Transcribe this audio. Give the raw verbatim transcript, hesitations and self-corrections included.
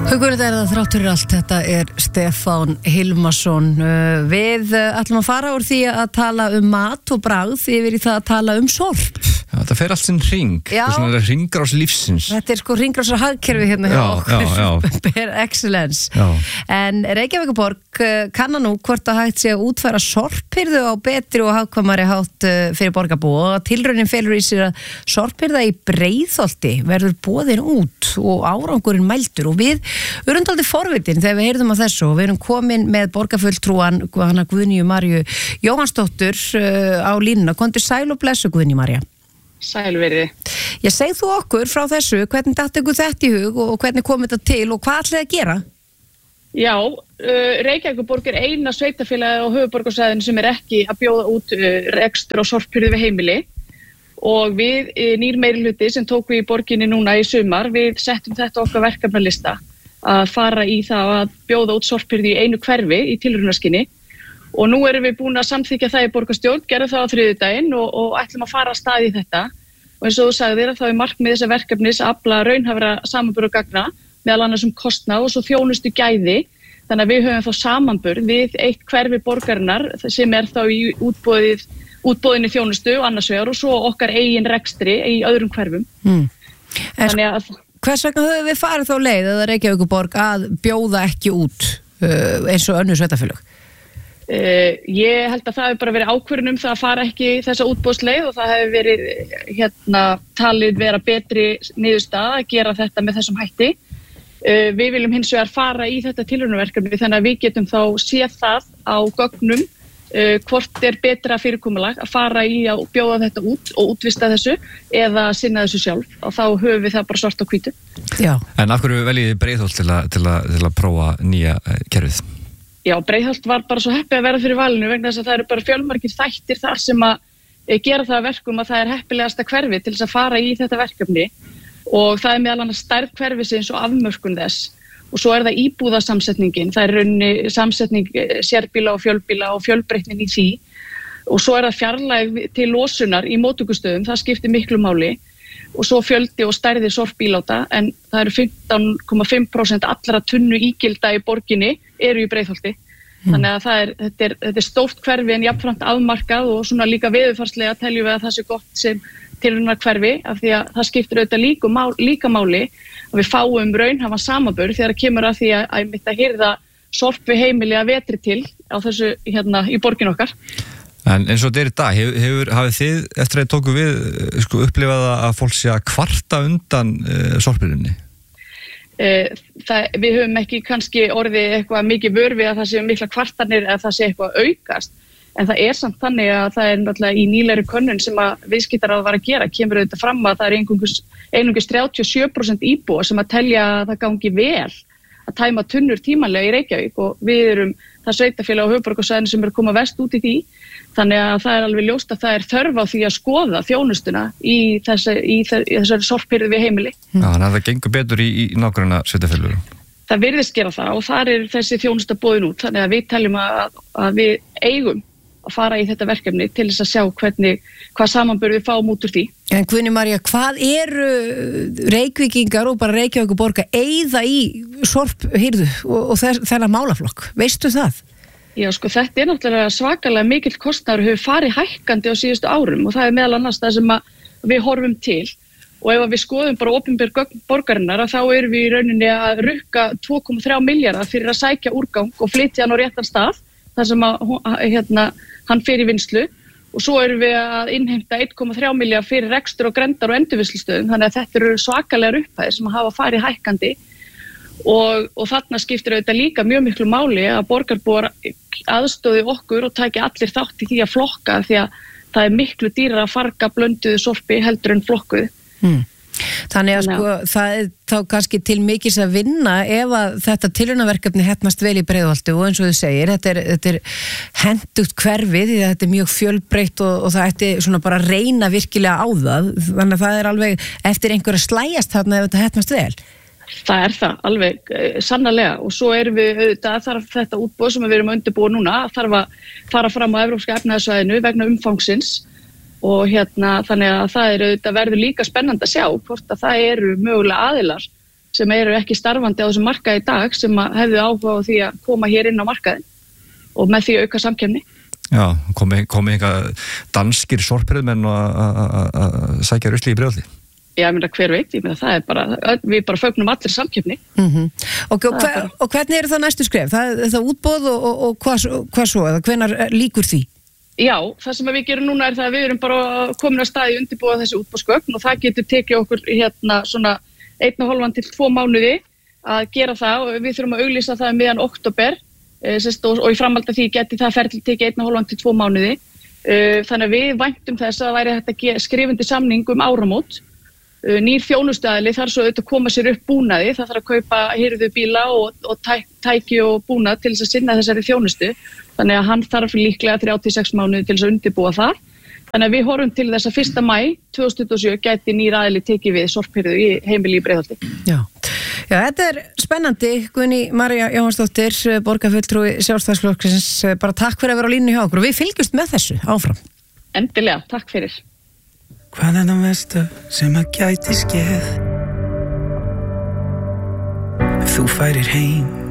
Hugurinn er það þrátt fyrir allt, þetta er Stefán Hilmarsson. Við ætlum að fara úr því að tala um mat og bragð yfir í það að tala um sorp. Já, þetta fer allt sinn hring, svona hringrás lífsins. Þetta er sko hringrásar hagkerfi hérna hjá okkur, per excellence. Já. En Reykjavíkurborg kanna nú hvort að hægt sé að útfæra sorphirðu á betri og hagkvæmari hátt fyrir borgarbúa og tilraunin felur í sér að sorphirða í Breiðholti verður boðin út og árangurinn mældur og við Við erum aldrei forvitin þegar við heyrðum á þessu og við erum komin með borgarfulltrúan hana Guðnýju Maríu Jóhannsdóttur uh, á línuna. Komdu sæl og blessu Guðný María. Sæl verið. Ég seg þú okkur frá þessu, hvernig datt ykkur þetta í hug og hvernig kom þetta til og hvað ætlið að gera? Já, uh, Reykjavíkurborg er eina sveitafélagið á höfuðborgarsvæðinu sem er ekki að bjóða út uh, rekstur og sorphirðu við heimili og við uh, nýr meirihluti sem tók við í borginni núna í sumar, við settum þetta okkar verkefnalista að fara í það að bjóða út sorphirðu í einu hverfi í tilraunaskyni og nú erum við búin að samþykkja það í borgarstjórn, gerðum það á þriðjudaginn og, og ætlum að fara að stað í þetta og eins og þú sagðir að þá er markmið þessa verkefnis að afla raunhæfra samanburð og gagna meðal annars um kostnað og svo þjónustu gæði þannig að við höfum þá samanburð við eitt hverfi borgarinnar sem er þá í útboðið, útboðinni þjónustu og annars vegar og svo okkar eigin rekstri í öðrum hverfum. Mm. Þannig að Hvers vegna höfum við farið þá leið eða Reykjavíkurborg að bjóða ekki út uh, eins og önnur sveitafélög? Uh, ég held að það hefur bara verið ákvörðun um það að fara ekki þessa útboðsleið og það hefur verið hérna, talið vera betri niðurstaða að gera þetta með þessum hætti. Uh, við viljum hins vegar fara í þetta tilraunaverkefni þannig að við getum þá séð það á gögnum Uh, hvort er betra fyrirkomulag að fara í að bjóða þetta út og útvista þessu eða sinna þessu sjálf og þá höfum við það bara svart á hvítu. Já. En af hverju veljið þið Breiðholt til að, til að, til að prófa nýja kerfið? Já, Breiðholt var bara svo heppið að vera fyrir valinu vegna þess að það eru bara fjölmargir þættir þar sem að e, gera það verkum að það er heppilegasta hverfi til þess að fara í þetta verkefni og það er meðal annars stærð hverfisins og afmörkun þess. Og svo er það íbúðasamsetningin, það er raunni samsetning sérbíla og fjölbíla og fjölbreytnin í því og svo er það fjarlæg til losunar í móttökustöðum, það skiptir miklu máli og svo fjöldi og stærði sorpbíláta en það eru fimmtán komma fimm prósent allra tunnu ígilda í borginni eru í Breiðholti. Mm. Þannig að það er, þetta er, þetta er stórt hverfi en jafnframt afmarkað og svona líka veðurfarslega teljum við að það sé gott sem tilraunar hverfi af því að það skiptir auðvitað líka, má, líka máli að við fáum raunhæfan samanburð þegar það kemur að því að, að mitt að hirða sorp við heimili að vetri til á þessu hérna í borgin okkar. En eins og þetta er í dag, hefur, hefur, hafið þið eftir að tóku við sko, upplifað að fólk sé að kvarta undan uh, sorphirðunni? Uh, það, við höfum ekki kannski orðið eitthvað mikið vör við að það sé mikla kvartanir eða það sé eitthvað aukast en það er samt þannig að það er náttúrulega í nýlegri könnun sem að viðskiptaráð var að gera kemur auðvitað fram að það er einungis, einungis þrjátíu og sjö prósent íbúa sem að telja að það gangi vel að tæma tunnur tímanlega í Reykjavík og við erum það sveitafélag á höfuðborgarsvæðinu sem er að koma verst út í því þannig að það er alveg ljóst að það er þörf á því að skoða þjónustuna í, þessi, í, í þessari sorphirðu við heimili. Já, þannig að það gengur betur í, í nágranna sveitafélagum. Það virðist gera það og þar er þessi þjónusta boðin út þannig að við teljum að, að við eigum að fara í þetta verkefni til þess að sjá hvernig, hvað samanburð við fáum út úr því. En Guðný María, hvað eru Reykvíkingar og bara Reykjavíkurborg að eyða í sorphirðu og, og þennan málaflokk? Veistu það? Já, sko, þetta er náttúrulega svakalega mikill kostnaður hefur farið hækkandi á síðustu árum og það er meðal annars það sem við horfum til og ef við skoðum bara opinber gögn borgarinnar að þá erum við í rauninni að rukka tvö komma þrjá milljarða fyrir að sækja úrgang og flytja hann á réttan stað þar sem að, hérna, hann fer í vinslu og svo erum við að innheimta einn komma þrjá milljarða fyrir rekstur og grendar og endurvinnslustöðum þannig að þetta eru svakalegar upphæðir sem hafa farið hækkandi og, og þarna skiptir auðvitað líka mjög miklu máli að borgarbúar aðstóði okkur og taki allir þátt í því að flokka því að það er miklu dýrar að farga blönduðu sorpi heldur en flokkuðu. Hmm. Þannig að sko það er þá kannski til mikils að vinna ef að þetta tilraunaverkefni heppnast vel í Breiðholti og eins og þú segir, þetta er, þetta er hentugt hverfið því að þetta er mjög fjölbreytt og, og það ætti svona bara að reyna virkilega á það, þannig að það er alveg eftir einhver að slæjast þarna ef þetta heppnast vel. Það er það, alveg eh, sannarlega og svo erum við auðvitað þarf þetta útboð sem við erum að undirbúa núna þarf að fara fram á Evrópska efnahagssvæðinu vegna umfangsins og hérna þannig að það er auðvitað verður líka spennandi að sjá hvort að það eru mögulega aðilar sem eru ekki starfandi á þessum markaði í dag sem að hefðu áhuga á því að koma hér inn á markaðin og með því að auka samkeppni. Já, komi, komi einhver danskir sorphirðumenn að sækja rusli í Breiðholti? Já, ég meina hver veit, ég meina það er bara, við bara fögnum allir samkeppni. Mm-hmm. og, og, hver, og hvernig eru það næstu skref? Það er það útboð og, og, og hvað, hvað svo, eða hvenær líkur því? Já, það sem við gerum núna er það að við erum bara komin að staði undirbúa þessi útboðsgögn og það getur tekið okkur hérna svona einn og hálfan til tvo mánuði að gera það og við þurfum að auglýsa það meðan október e, og, og í framhald af því geti það ferli tekið einn og hálfan til tvo mánuði. E, þannig að við væntum þess að það væri hægt að skrifandi samning um áramót. E, nýr þjónustuaðili þarf svo auðvitað að koma sér upp búnaði, það þarf að kaupa hirðubíla og, og tæ, tæki og búnað til þess að sinna þessari þjónustu. Þannig að hann þarf líklega þrjátíu og sex mánuði til þess að undirbúa það. Þannig að við horfum til þess að fyrsta maí tvö þúsund tuttugu og sjö gæti nýr aðili tekið við sorphirðu í heimili í Breiðholti. Já. Já, þetta er spennandi. Guðný María Jóhannsdóttir, borgarfulltrúi Sjálfstæðisflokksins, bara takk fyrir að vera á línunni hjá okkur og við fylgjumst með þessu áfram. Endilega, takk fyrir. Hvað er það versta sem að gæti skeð? Ef þú færir heim